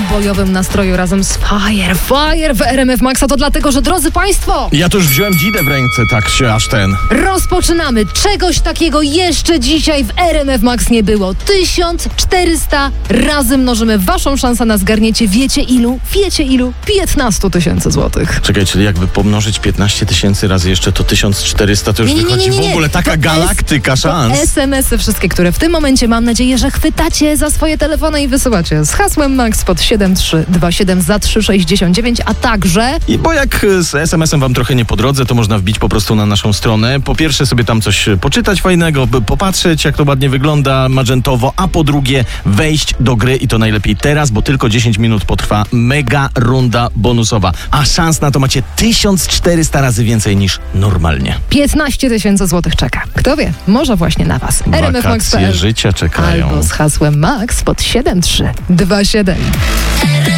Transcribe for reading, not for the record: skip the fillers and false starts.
bojowym nastroju razem z Fire w RMF Maxa. To dlatego, że drodzy Państwo, Ja tu już wziąłem dzidę w ręce, tak się aż ten. rozpoczynamy. Czegoś takiego jeszcze dzisiaj w RMF Max nie było. 1400 razy mnożymy waszą szansę na zgarnięcie wiecie ilu? 15 000 złotych. Czekaj, czyli jakby pomnożyć 15 000 razy jeszcze to 1400, to już wychodzi w ogóle taka galaktyka szans. SMS-y wszystkie, które w tym momencie mam nadzieję, że chwytacie za swoje telefony i wysyłacie z hasłem MAX pod 7327 za 369, a także... I bo jak z SMS-em wam trochę nie po drodze, to można wbić po prostu na naszą stronę. Po pierwsze sobie tam coś poczytać fajnego, popatrzeć jak to ładnie wygląda magentowo, a po drugie wejść do gry i to najlepiej teraz, bo tylko 10 minut potrwa mega runda bonusowa. A szans na to macie 1400 razy więcej niż normalnie. 15 000 złotych czeka. Kto wie, może właśnie na was. Wakacje życia czekają. Albo z hasłem MAX pod 7327.